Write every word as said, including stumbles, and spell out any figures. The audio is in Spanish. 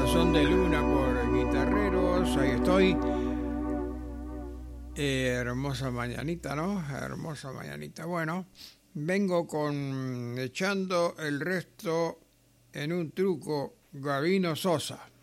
Son de Luna por Guitarreros, ahí estoy. Eh, hermosa mañanita, ¿no? Hermosa mañanita. Bueno, vengo con echando el resto en un truco, Gabino Sosa.